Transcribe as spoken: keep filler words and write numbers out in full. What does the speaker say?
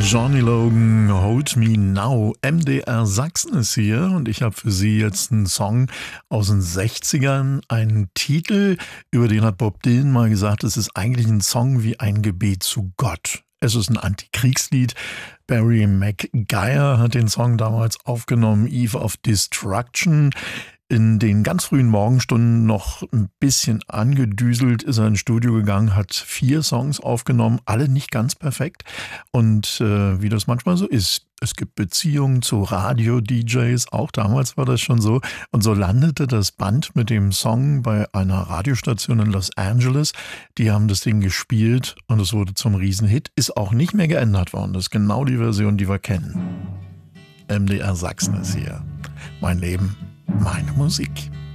Johnny Logan, Hold Me Now. M D R Sachsen ist hier und ich habe für Sie jetzt einen Song aus den sechzigern, einen Titel, über den hat Bob Dylan mal gesagt, es ist eigentlich ein Song wie ein Gebet zu Gott. Es ist ein Antikriegslied. Barry McGuire hat den Song damals aufgenommen, Eve of Destruction. In den ganz frühen Morgenstunden noch ein bisschen angedüselt ist er ins Studio gegangen, hat vier Songs aufgenommen, alle nicht ganz perfekt. Und äh, wie das manchmal so ist, es gibt Beziehungen zu Radio-D Js, auch damals war das schon so. Und so landete das Band mit dem Song bei einer Radiostation in Los Angeles. Die haben das Ding gespielt und es wurde zum Riesenhit. Ist auch nicht mehr geändert worden. Das ist genau die Version, die wir kennen. M D R Sachsen ist hier. Mein Leben. Meine Musik.